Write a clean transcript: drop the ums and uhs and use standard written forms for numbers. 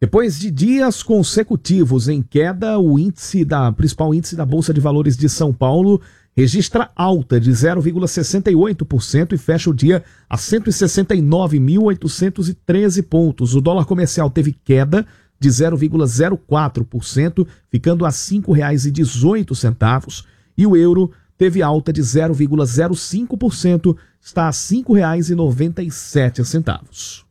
Depois de dias consecutivos em queda, o principal índice da Bolsa de Valores de São Paulo registra alta de 0,68% e fecha o dia a 169.813 pontos. O dólar comercial teve queda de 0,04%, ficando a R$ 5,18, e o euro teve alta de 0,05%, está a R$ 5,97.